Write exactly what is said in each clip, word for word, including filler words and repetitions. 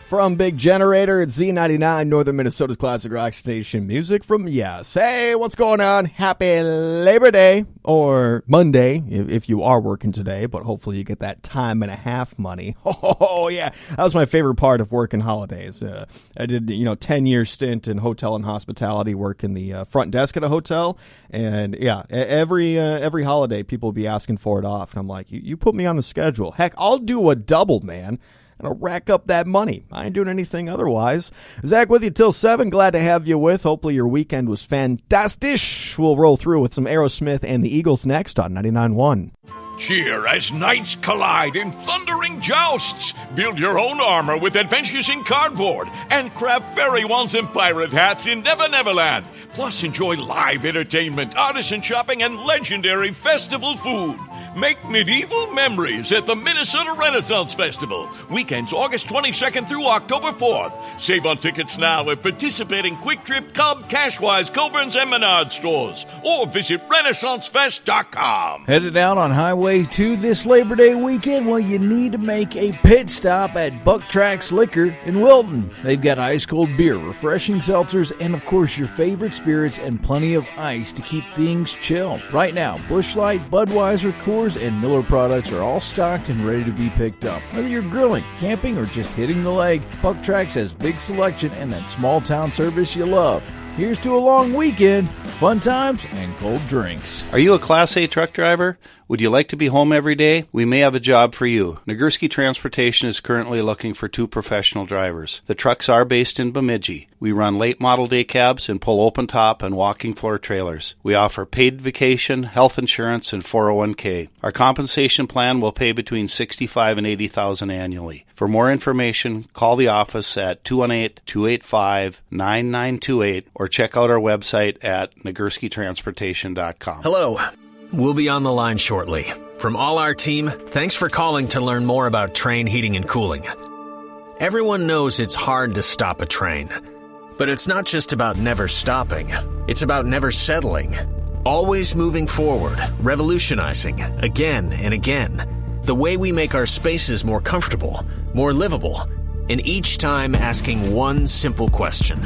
From Big Generator at Z ninety-nine, Northern Minnesota's classic rock station. Music from Yes. Hey, what's going on? Happy Labor Day, or Monday, if, if you are working today, but hopefully you get that time and a half money. Oh, yeah, that was my favorite part of working holidays. Uh, I did, you know, ten-year stint in hotel and hospitality, work in the uh, front desk at a hotel, and yeah, every uh, every holiday people would be asking for it off, and I'm like, you, you put me on the schedule. Heck, I'll do a double, man. And I'll rack up that money. I ain't doing anything otherwise. Zach with you till seven. Glad to have you with. Hopefully your weekend was fantastic. We'll roll through with some Aerosmith and the Eagles next on ninety-nine point one. Cheer as knights collide in thundering jousts. Build your own armor with Adventures in Cardboard and craft fairy wands and pirate hats in Never Neverland. Plus, enjoy live entertainment, artisan shopping, and legendary festival food. Make medieval memories at the Minnesota Renaissance Festival. Weekends August twenty-second through October fourth. Save on tickets now at participating Quick Trip, Cub, Cashwise, Coburn's, and Menard stores. Or visit Renaissance Fest dot com. Headed out on Highway two this Labor Day weekend? Well, you need to make a pit stop at Buck Tracks Liquor in Wilton. They've got ice-cold beer, refreshing seltzers, and, of course, your favorite spirits and plenty of ice to keep things chill. Right now, Busch Light, Budweiser, Coors, and Miller products are all stocked and ready to be picked up. Whether you're grilling, camping, or just hitting the lake, Buck Tracks has big selection and that small-town service you love. Here's to a long weekend, fun times, and cold drinks. Are you a Class A truck driver? Would you like to be home every day? We may have a job for you. Nagurski Transportation is currently looking for two professional drivers. The trucks are based in Bemidji. We run late model day cabs and pull open top and walking floor trailers. We offer paid vacation, health insurance, and four oh one k. Our compensation plan will pay between sixty-five thousand dollars and eighty thousand dollars annually. For more information, call the office at two one eight, two eight five, nine nine two eight or check out our website at nagurski transportation dot com. Hello. We'll be on the line shortly. From all our team, thanks for calling to learn more about Trane Heating and Cooling. Everyone knows it's hard to stop a train. But it's not just about never stopping. It's about never settling. Always moving forward, revolutionizing, again and again. The way we make our spaces more comfortable, more livable, and each time asking one simple question.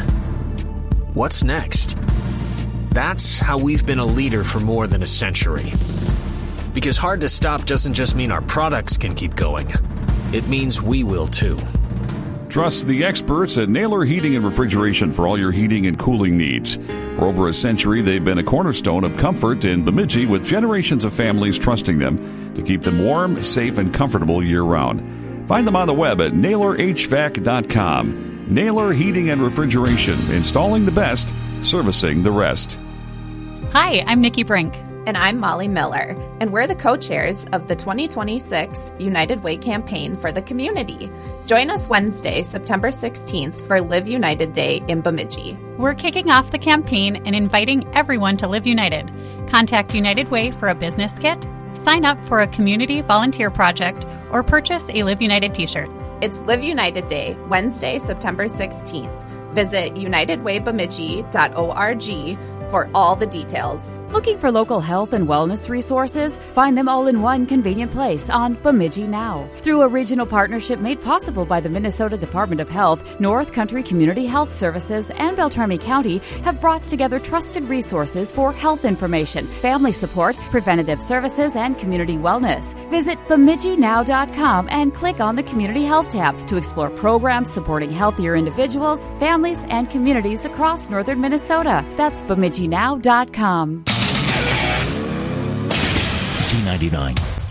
What's next? That's how we've been a leader for more than a century. Because hard to stop doesn't just mean our products can keep going. It means we will too. Trust the experts at Naylor Heating and Refrigeration for all your heating and cooling needs. For over a century, they've been a cornerstone of comfort in Bemidji, with generations of families trusting them to keep them warm, safe, and comfortable year-round. Find them on the web at naylor h v a c dot com. Naylor Heating and Refrigeration, installing the best, servicing the rest. Hi, I'm Nikki Brink. And I'm Molly Miller, and we're the co-chairs of the twenty twenty-six United Way campaign for the community. Join us Wednesday, September sixteenth for Live United Day in Bemidji. We're kicking off the campaign and inviting everyone to Live United. Contact United Way for a business kit, sign up for a community volunteer project, or purchase a Live United t-shirt. It's Live United Day, Wednesday, September sixteenth. Visit united way bemidji dot org for all the details. Looking for local health and wellness resources? Find them all in one convenient place on Bemidji Now. Through a regional partnership made possible by the Minnesota Department of Health, North Country Community Health Services, and Beltrami County have brought together trusted resources for health information, family support, preventative services, and community wellness. Visit bemidji now dot com and click on the Community Health tab to explore programs supporting healthier individuals, families, and communities across northern Minnesota. That's bemidji now dot com. Z ninety-nine,